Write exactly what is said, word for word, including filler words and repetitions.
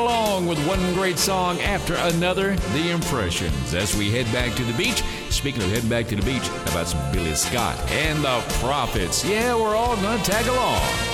along with one great song after another, The Impressions, as we head back to the beach. Speaking of heading back to the beach, how about some Billy Scott and the Prophets? Yeah, we're all going to tag along.